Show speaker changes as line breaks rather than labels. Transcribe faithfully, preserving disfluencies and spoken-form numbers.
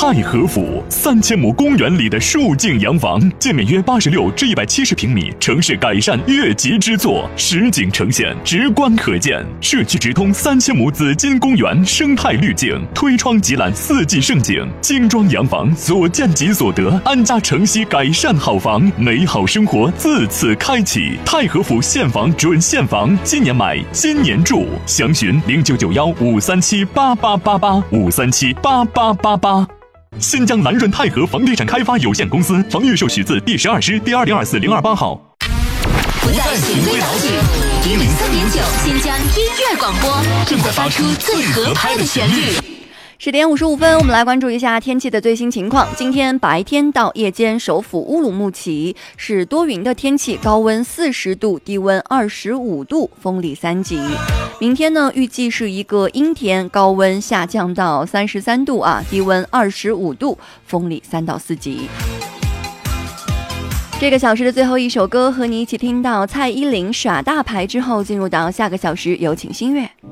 太和府三千亩公园里的数境洋房，建面约八十六至一百七十平米，城市改善越级之作，实景呈现，直观可见。社区直通三千亩紫金公园生态滤镜，推窗即览四季盛景。精装洋房，所见即所得，安家城西改善好房，美好生活自此开启。太和府现房准现房，今年买，今年住。详询零九九幺五三七八八八八五三七八八八八。新疆蓝润太和房地产开发有限公司，房预售许字第十二师第二零二四零二八号。
不再循规蹈矩，一零三点九新疆音乐广播正在发出最合拍的旋律。
十点五十五分，我们来关注一下天气的最新情况。今天白天到夜间，首府乌鲁木齐是多云的天气，高温四十度，低温二十五度，风力三级。明天呢，预计是一个阴天，高温下降到三十三度啊，低温二十五度，风力三到四级。这个小时的最后一首歌，和你一起听到蔡依林《耍大牌》之后，进入到下个小时，有请新月。